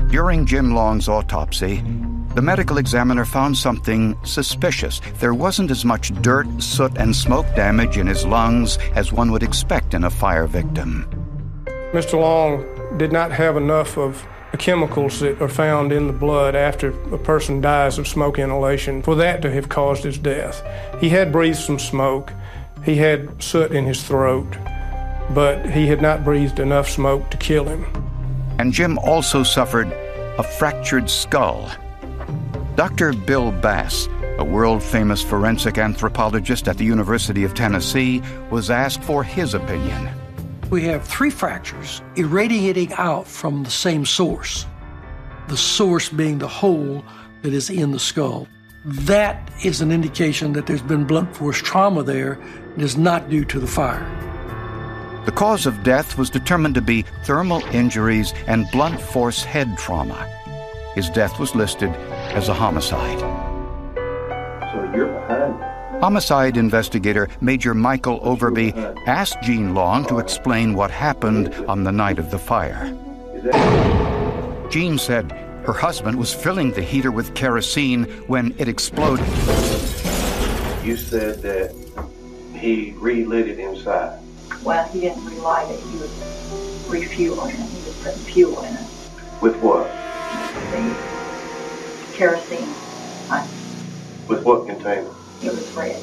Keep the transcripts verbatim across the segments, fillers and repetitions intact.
During Jim Long's autopsy, the medical examiner found something suspicious. There wasn't as much dirt, soot, and smoke damage in his lungs as one would expect in a fire victim. Mister Long did not have enough of the chemicals that are found in the blood after a person dies of smoke inhalation for that to have caused his death. He had breathed some smoke. He had soot in his throat, but he had not breathed enough smoke to kill him. And Jim also suffered a fractured skull. Doctor Bill Bass, a world-famous forensic anthropologist at the University of Tennessee, was asked for his opinion. We have three fractures irradiating out from the same source, the source being the hole that is in the skull. That is an indication that there's been blunt force trauma there and is not due to the fire. The cause of death was determined to be thermal injuries and blunt force head trauma. His death was listed as a homicide. So you're behind me. Homicide investigator Major Michael Overby asked Jean Long to explain what happened on the night of the fire. Jean said her husband was filling the heater with kerosene when it exploded. You said that he relit it inside. Well, he didn't relight it. He was refueling it. He was putting fuel in it. With what? The kerosene. I, With what container? It was red.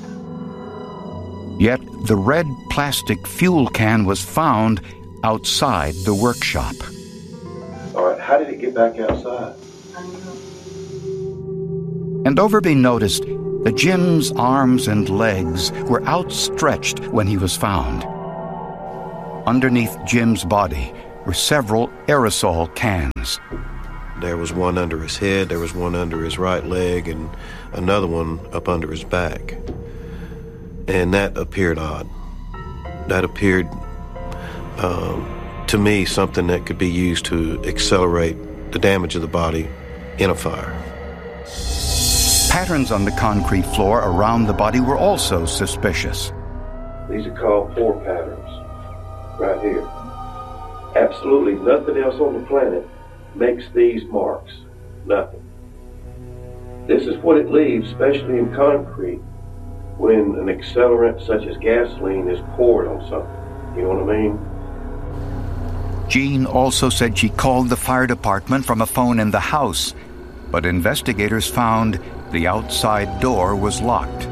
Yet the red plastic fuel can was found outside the workshop. All right, how did it get back outside? I don't know. And Overby noticed that Jim's arms and legs were outstretched when he was found. Underneath Jim's body were several aerosol cans. There was one under his head, there was one under his right leg, and another one up under his back. And that appeared odd. That appeared, um, to me, something that could be used to accelerate the damage of the body in a fire. Patterns on the concrete floor around the body were also suspicious. These are called pore patterns, right here. Absolutely nothing else on the planet makes these marks. Nothing. This is what it leaves, especially in concrete, when an accelerant such as gasoline is poured on something. You know what I mean? Jean also said she called the fire department from a phone in the house, but investigators found the outside door was locked.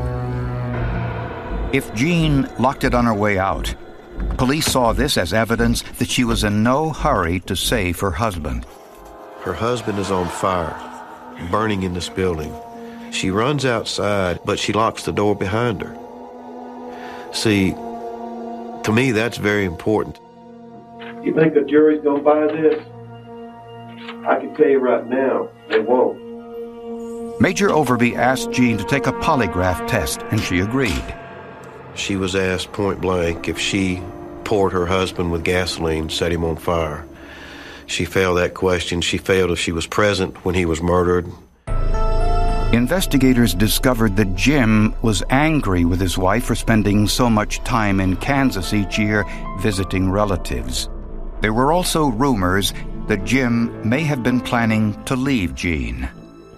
If Jean locked it on her way out, police saw this as evidence that she was in no hurry to save her husband. Her husband is on fire, burning in this building. She runs outside, but she locks the door behind her. See, to me, that's very important. You think the jury's gonna buy this? I can tell you right now, they won't. Major Overby asked Jean to take a polygraph test, and she agreed. She was asked point blank if she poured her husband with gasoline, set him on fire. She failed that question. She failed if she was present when he was murdered. Investigators discovered that Jim was angry with his wife for spending so much time in Kansas each year visiting relatives. There were also rumors that Jim may have been planning to leave Jean.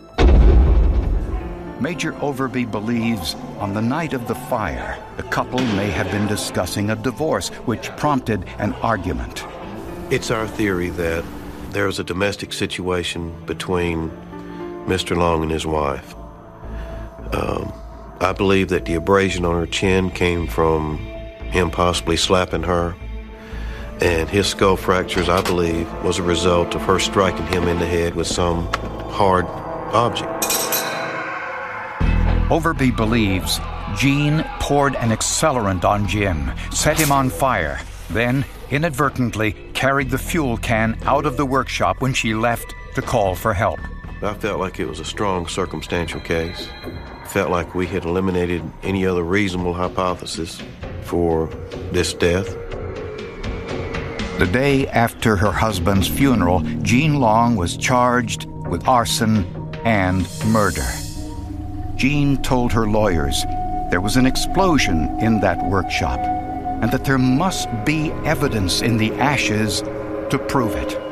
Major Overby believes on the night of the fire, the couple may have been discussing a divorce, which prompted an argument. It's our theory that there was a domestic situation between Mister Long and his wife. Um, I believe that the abrasion on her chin came from him possibly slapping her, and his skull fractures, I believe, was a result of her striking him in the head with some hard object. Overby believes Jean poured an accelerant on Jim, set him on fire, then inadvertently carried the fuel can out of the workshop when she left to call for help. I felt like it was a strong circumstantial case. Felt like we had eliminated any other reasonable hypothesis for this death. The day after her husband's funeral, Jean Long was charged with arson and murder. Jean told her lawyers there was an explosion in that workshop and that there must be evidence in the ashes to prove it.